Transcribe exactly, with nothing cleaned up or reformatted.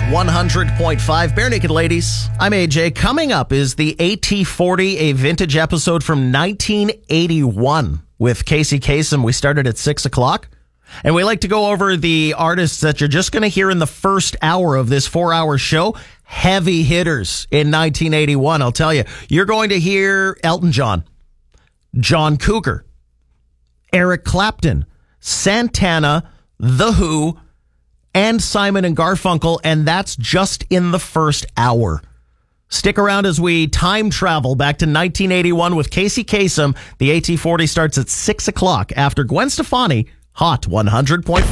one hundred point five Bare Naked Ladies. I'm A J. Coming up is the A T forty, a vintage episode from nineteen eighty-one with Casey Kasem. We started at six o'clock. And we like to go over the artists that you're just going to hear in the first hour of this four-hour show. Heavy hitters in nineteen eighty-one, I'll tell you. You're going to hear Elton John, John Cougar, Eric Clapton, Santana, The Who, and Simon and Garfunkel, and that's just in the first hour. Stick around as we time travel back to nineteen eighty-one with Casey Kasem. The A T forty starts at six o'clock after Gwen Stefani, Hot one hundred point five.